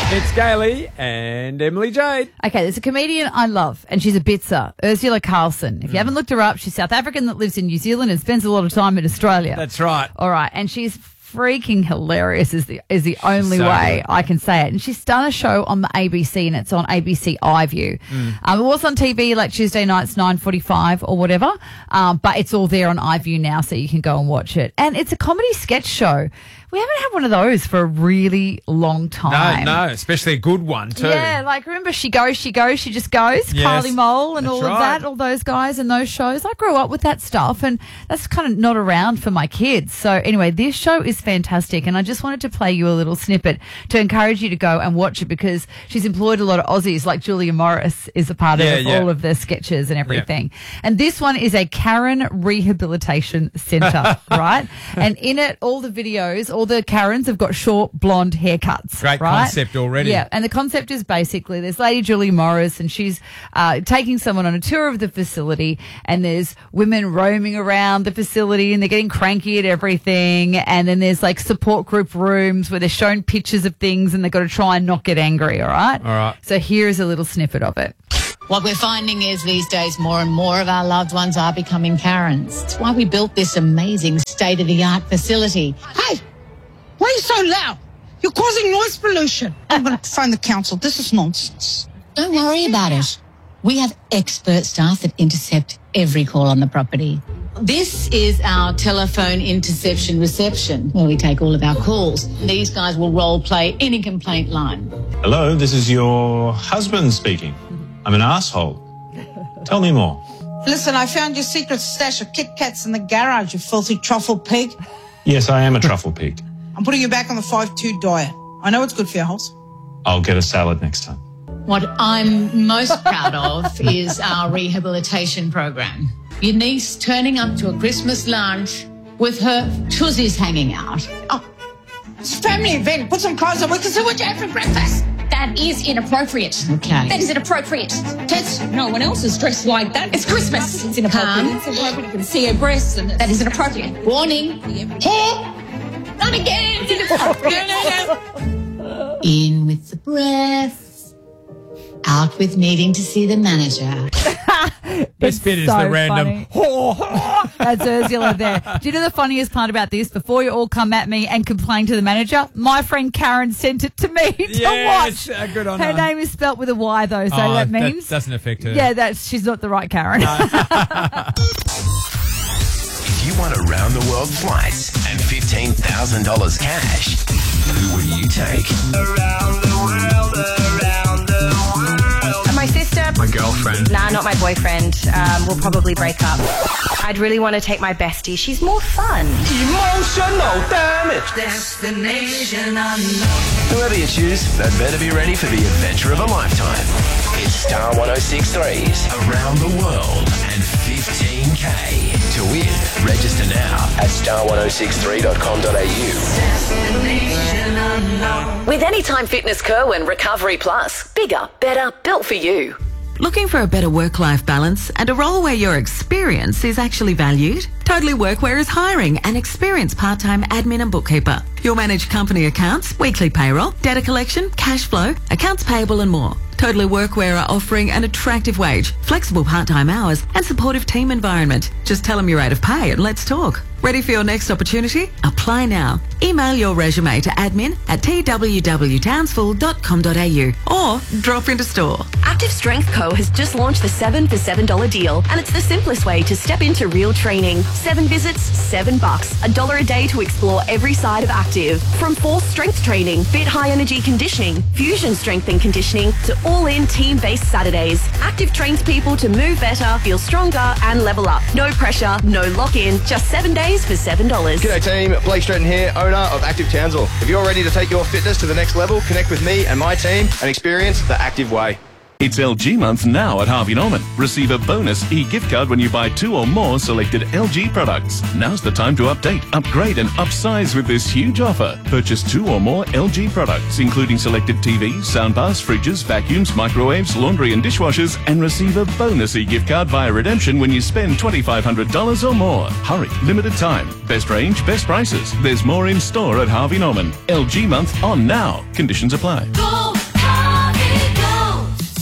It's Gailey and Emily Jade. Okay, there's a comedian I love, and she's a bitzer, Ursula Carlson. If you haven't looked her up, she's South African that lives in New Zealand and spends a lot of time in Australia. That's right. All right, and she's freaking hilarious is the only so way good. I can say it. And she's done a show on the ABC, and it's on ABC iView. It was on TV like Tuesday nights, 9:45 or whatever, but it's all there on iView now, so you can go and watch it. And it's a comedy sketch show. We haven't had one of those for a really long time. No, especially a good one too. Yeah, like remember She Goes, She Just Goes, Yes, Carly Mole and that's all of right. that, all those guys and those shows. I grew up with that stuff, and that's kind of not around for my kids. So anyway, this show is fantastic, and I just wanted to play you a little snippet to encourage you to go and watch it, because she's employed a lot of Aussies, like Julia Morris is a part of all of the sketches and everything. And this one is a Karen Rehabilitation Centre, right? And in it, all the videos, all the Karens have got short blonde haircuts. Great right? concept already. Yeah, and the concept is basically there's Lady Julie Morris, and she's taking someone on a tour of the facility, and there's women roaming around the facility, and they're getting cranky at everything, and then there's like support group rooms where they're shown pictures of things, and they've got to try and not get angry, all right? All right. So here's a little snippet of it. What we're finding is these days more and more of our loved ones are becoming Karens. It's why we built this amazing state-of-the-art facility. Hey, why are you so loud? You're causing noise pollution. I'm going to phone the council. This is nonsense. Don't worry about it. We have expert staff that intercept every call on the property. This is our telephone interception reception, where we take all of our calls. These guys will role play any complaint line. Hello, this is your husband speaking. I'm an asshole. Tell me more. Listen, I found your secret stash of Kit Kats in the garage, you filthy truffle pig. Yes, I am a truffle pig. I'm putting you back on the 5-2 diet. I know it's good for your health. I'll get a salad next time. What I'm most proud of is our rehabilitation program. Your niece turning up to a Christmas lunch with her tussies hanging out. Oh, it's a family event. Put some clothes on. We can see what you had for breakfast. That is inappropriate. Okay. That is inappropriite. Tess, no one else is dressed like that. It's Christmas. It's inappropriate. It's inappropriate. You can see her breasts, and that is inappropriate. Warning. Not again. It's inappropriate. In with the breath. Out with needing to see the manager. This bit is so the random. That's Ursula there. Do you know the funniest part about this? Before you all come at me and complain to the manager, my friend Karen sent it to me to Yes, watch. good on her her. name is spelt with a Y though, so that means doesn't affect her. yeah, she's not the right Karen. If you want around the world flights and $15,000 cash, who would you take? Around the world, around the world. My sister. My girlfriend. Nah, not my boyfriend. We'll probably break up. I'd really want to take my bestie. She's more fun. Emotional damage. Destination unknown. Whoever you choose, they'd better be ready for the adventure of a lifetime. It's Star 106.3's Around the World and 15K. To win, register now at star1063.com.au. With Anytime Fitness Co and Recovery Plus, bigger, better, built for you. Looking for a better work-life balance and a role where your experience is actually valued? Totally Workwear is hiring an experienced part-time admin and bookkeeper. You'll manage company accounts, weekly payroll, data collection, cash flow, accounts payable and more. Totally Workwear are offering an attractive wage, flexible part-time hours and supportive team environment. Just tell them your rate of pay and let's talk. Ready for your next opportunity? Apply now. Email your resume to admin@twwtownsville.com.au or drop into store. Active Strength Co has just launched the 7 for $7 deal, and it's the simplest way to step into real training. 7 visits, $7, $1 a day to explore every side of active. From force strength training, fit high energy conditioning, fusion strength and conditioning, to all-in team-based Saturdays. Active trains people to move better, feel stronger and level up. No pressure, no lock-in, just 7 days for $7. G'day team, Blake Stratton here, owner of Active Townsville. If you're ready to take your fitness to the next level, connect with me and my team and experience the Active Way. It's LG month now at Harvey Norman. Receive a bonus e-gift card when you buy 2 or more selected LG products. Now's the time to update, upgrade and upsize with this huge offer. Purchase 2 or more LG products, including selected TVs, soundbars, fridges, vacuums, microwaves, laundry and dishwashers, and receive a bonus e-gift card via redemption when you spend $2,500 or more. Hurry, limited time. Best range, best prices. There's more in store at Harvey Norman. LG month on now. Conditions apply. Go!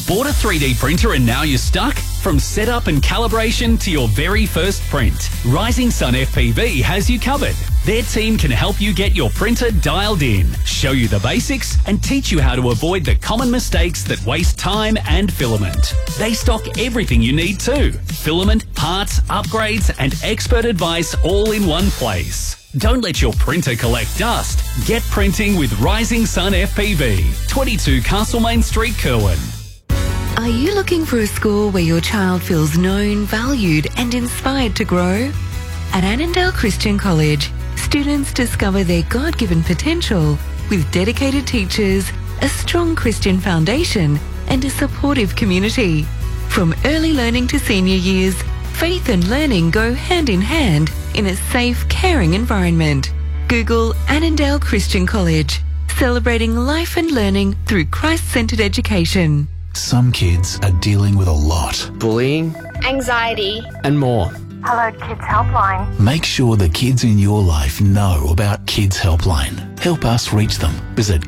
Bought a 3D printer and now you're stuck? From setup and calibration to your very first print, Rising Sun FPV has you covered. Their team can help you get your printer dialed in, show you the basics, and teach you how to avoid the common mistakes that waste time and filament. They stock everything you need too. Filament, parts, upgrades, and expert advice all in one place. Don't let your printer collect dust. Get printing with Rising Sun FPV, 22 Castlemaine Street, Kerwin. Are you looking for a school where your child feels known, valued and inspired to grow? At Annandale Christian College, students discover their God-given potential with dedicated teachers, a strong Christian foundation and a supportive community. From early learning to senior years, faith and learning go hand in hand in a safe, caring environment. Google Annandale Christian College, celebrating life and learning through Christ-centered education. Some kids are dealing with a lot. Bullying, anxiety, and more. Hello Kids Helpline. Make sure the kids in your life know about Kids Helpline. Help us reach them. Visit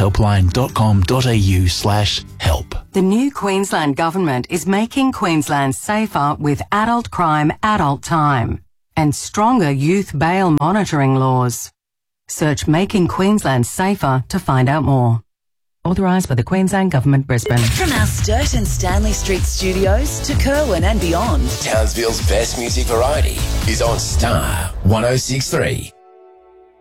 kidshelpline.com.au/help. The new Queensland Government is making Queensland safer with adult crime, adult time, and stronger youth bail monitoring laws. Search Making Queensland Safer to find out more. Authorised by the Queensland Government, Brisbane. From our Sturt and Stanley Street studios to Kerwin and beyond. Townsville's best music variety is on Star 106.3.